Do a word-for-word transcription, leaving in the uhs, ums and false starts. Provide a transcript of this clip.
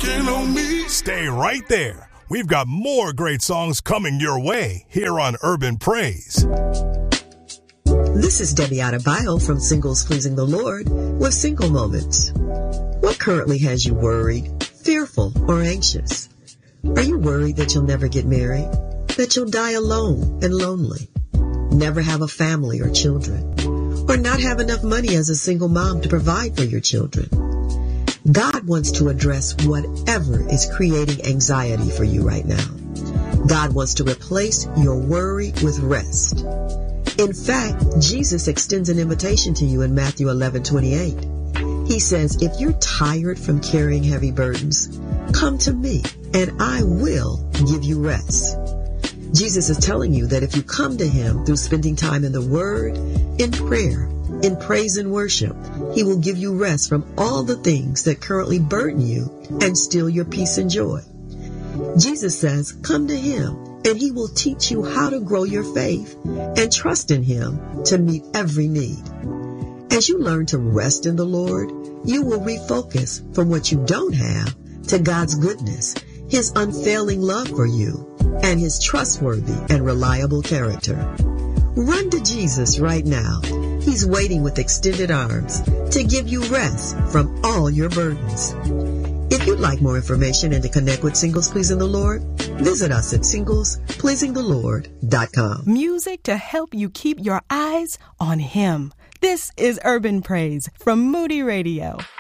working on me. Stay right there. We've got more great songs coming your way here on Urban Praise. This is Debbie Adebayo from Singles Pleasing the Lord with Single Moments. What currently has you worried, fearful, or anxious? Are you worried that you'll never get married? That you'll die alone and lonely? Never have a family or children? Or not have enough money as a single mom to provide for your children? God wants to address whatever is creating anxiety for you right now. God wants to replace your worry with rest. In fact, Jesus extends an invitation to you in Matthew eleven twenty-eight. He says, if you're tired from carrying heavy burdens, come to me and I will give you rest. Jesus is telling you that if you come to him through spending time in the Word, in prayer, in praise and worship, he will give you rest from all the things that currently burden you and steal your peace and joy. Jesus says, come to him and he will teach you how to grow your faith and trust in him to meet every need. As you learn to rest in the Lord, you will refocus from what you don't have to God's goodness, his unfailing love for you, and his trustworthy and reliable character. Run to Jesus right now. He's waiting with extended arms to give you rest from all your burdens. If you'd like more information and to connect with Singles Pleasing the Lord, visit us at singles pleasing the lord dot com. Music to help you keep your eyes on him. This is Urban Praise from Moody Radio.